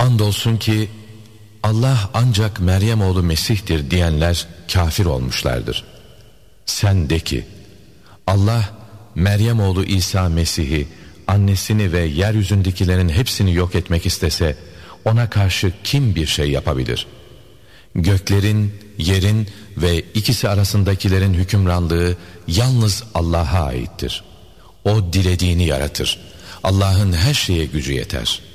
Andolsun ki Allah ancak Meryem oğlu Mesih'tir diyenler kafir olmuşlardır. Sen de ki Allah Meryem oğlu İsa Mesih'i, annesini ve yeryüzündekilerin hepsini yok etmek istese ona karşı kim bir şey yapabilir? Göklerin, yerin ve ikisi arasındakilerin hükümranlığı yalnız Allah'a aittir. O dilediğini yaratır. Allah'ın her şeye gücü yeter.